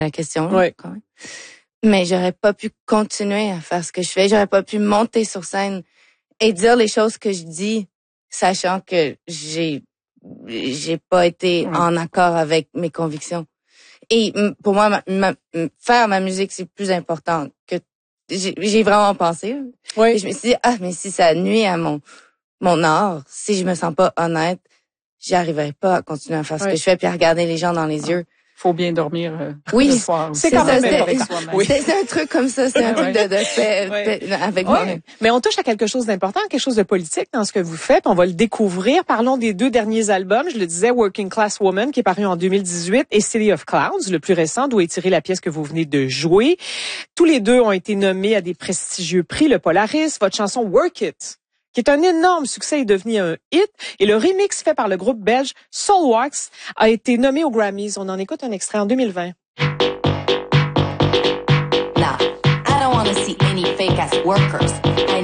la question. Oui. Quand même. Mais j'aurais pas pu continuer à faire ce que je fais. J'aurais pas pu monter sur scène et dire les choses que je dis, sachant que j'ai pas été en accord avec mes convictions. Et pour moi, faire ma musique, c'est plus important que j'ai vraiment pensé. Oui. Et je me suis dit, mais si ça nuit à mon art, si je me sens pas honnête, j'y arriverai pas à continuer à faire ce que je fais puis à regarder les gens dans les yeux. Faut bien dormir oui, le soir. C'est quand même important. Oui. C'est un truc comme ça, c'est un truc de paix avec moi-même. Mais on touche à quelque chose d'important, quelque chose de politique dans ce que vous faites. On va le découvrir. Parlons des 2 derniers albums. Je le disais, Working Class Woman, qui est paru en 2018, et City of Clouds, le plus récent, d'où est tirée la pièce que vous venez de jouer. Tous les 2 ont été nommés à des prestigieux prix, le Polaris. Votre chanson Work It, qui est un énorme succès, est devenu un hit. Et le remix fait par le groupe belge Soulwax a été nommé aux Grammys. On en écoute un extrait en 2020. Nah, I don't want to see any fake-ass workers.